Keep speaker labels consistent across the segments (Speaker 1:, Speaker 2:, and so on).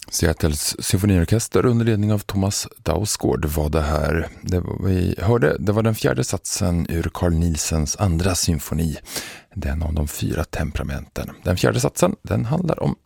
Speaker 1: Seattles symfoniorkester under ledning av Thomas Dausgaard var det här. Det var den fjärde satsen ur Carl Nielsens andra symfoni, den av de 4 temperamenten. Den fjärde satsen, den handlar om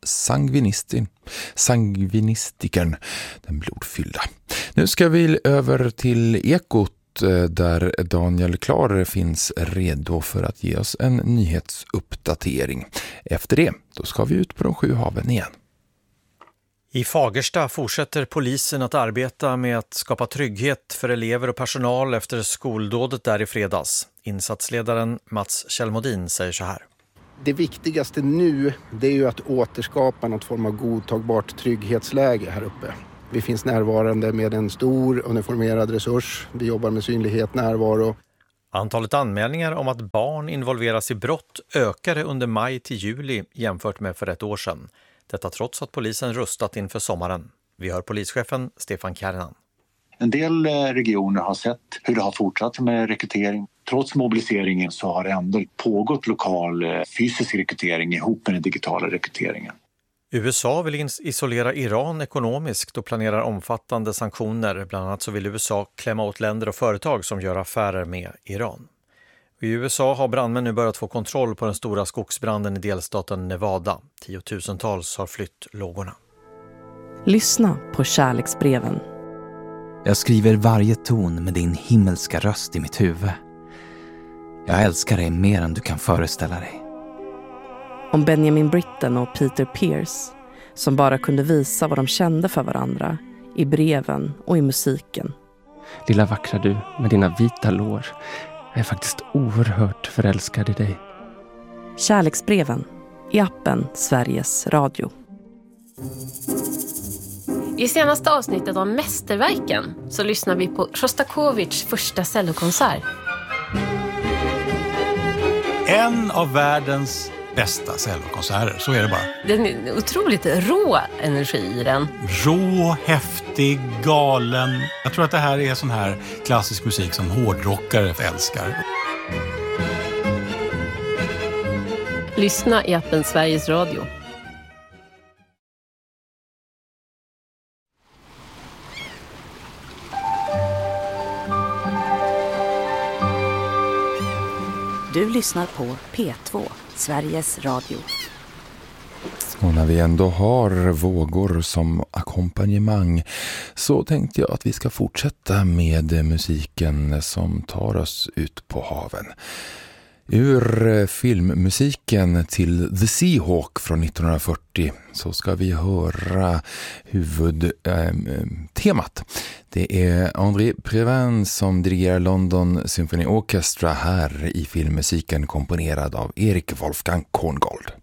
Speaker 1: sangvinistikern, den blodfyllda. Nu ska vi över till Ekot där Daniel Klar finns redo för att ge oss en nyhetsuppdatering. Efter det, då ska vi ut på de 7 haven igen.
Speaker 2: I Fagersta fortsätter polisen att arbeta med att skapa trygghet för elever och personal efter skoldådet där i fredags. Insatsledaren Mats Kjellmodin säger så här.
Speaker 3: Det viktigaste nu, det är ju att återskapa något form av godtagbart trygghetsläge här uppe. Vi finns närvarande med en stor uniformerad resurs. Vi jobbar med synlighet, närvaro.
Speaker 2: Antalet anmälningar om att barn involveras i brott ökade under maj till juli jämfört med för ett år sedan. Detta trots att polisen rustat inför sommaren. Vi hör polischefen Stefan Kärnan.
Speaker 4: En del regioner har sett hur det har fortsatt med rekrytering. Trots mobiliseringen så har det ändå pågått lokal fysisk rekrytering ihop med den digitala rekryteringen.
Speaker 2: USA vill isolera Iran ekonomiskt och planerar omfattande sanktioner. Bland annat så vill USA klämma åt länder och företag som gör affärer med Iran. I USA har brandmän nu börjat få kontroll på den stora skogsbranden i delstaten Nevada. 10-tusentals har flytt lågorna.
Speaker 5: Lyssna på kärleksbreven.
Speaker 6: Jag skriver varje ton med din himmelska röst i mitt huvud. Jag älskar dig mer än du kan föreställa dig.
Speaker 5: Om Benjamin Britten och Peter Pierce som bara kunde visa vad de kände för varandra i breven och i musiken.
Speaker 7: Lilla vackra du med dina vita lår. Jag är faktiskt oerhört förälskad i dig.
Speaker 5: Kärleksbreven i appen Sveriges Radio.
Speaker 8: I senaste avsnittet av Mästerverken så lyssnar vi på Shostakovich första cellokonsert.
Speaker 9: En av världens bästa cellokonserter, så är det bara.
Speaker 8: Den är otroligt rå energi i den.
Speaker 9: Rå, häftig, galen. Jag tror att det här är sån här klassisk musik som hårdrockare älskar.
Speaker 8: Lyssna i appen Sveriges Radio.
Speaker 10: Du lyssnar på P2, Sveriges Radio.
Speaker 1: Och när vi ändå har vågor som ackompanjemang så tänkte jag att vi ska fortsätta med musiken som tar oss ut på haven. Ur filmmusiken till The Seahawk från 1940 så ska vi höra huvudtemat. Det är André Previn som dirigerar London Symphony Orchestra här i filmmusiken komponerad av Erik Wolfgang Korngold.